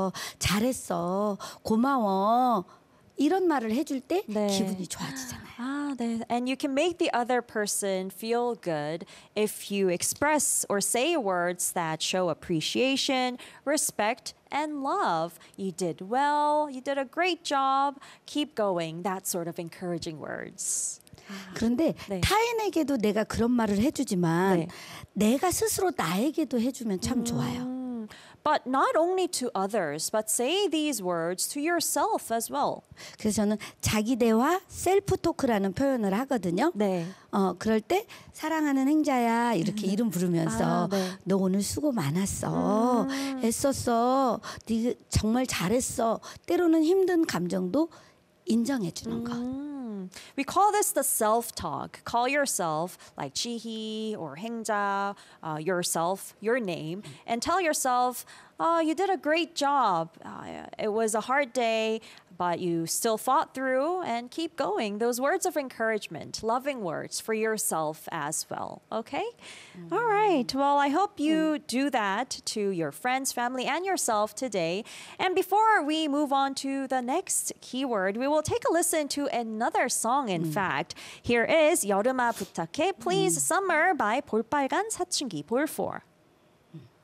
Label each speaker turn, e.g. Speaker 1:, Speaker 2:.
Speaker 1: 대해서 잘했어, 고마워 이런 말을 해줄 때
Speaker 2: 네.
Speaker 1: 기분이 좋아지잖아요.
Speaker 2: 아, 네. And you can make the other person feel good if you express or say words that show appreciation, respect, and love. You did well. You did a great job. Keep going. That sort of encouraging words.
Speaker 1: 그런데
Speaker 2: 네.
Speaker 1: 타인에게도 내가 그런 말을 해주지만
Speaker 2: 네.
Speaker 1: 내가 스스로 나에게도 해주면 참 좋아요.
Speaker 2: But not only to others, but say these words to yourself as well.
Speaker 1: 그래서 저는 자기 대화 셀프 토크라는 표현을 하거든요.
Speaker 2: 네.
Speaker 1: 그럴 때 사랑하는 행자야 이렇게 이름 부르면서
Speaker 2: 네.
Speaker 1: 너 오늘 수고 많았어. 애썼어. 네 정말 잘했어. 때로는 힘든 감정도 인정해 주는 거.
Speaker 2: We call this the self-talk. Call yourself like Jihi or Hengja, yourself, your name, and tell yourself, you did a great job. It was a hard day, but you still fought through and keep going. Those words of encouragement, loving words for yourself as well. Okay? All right. Well, I hope you do that to your friends, family, and yourself today. And before we move on to the next keyword, we will take a listen to another song, in fact. Here is 여름아 부탁해, Please Summer by 볼빨간 사춘기, 볼4.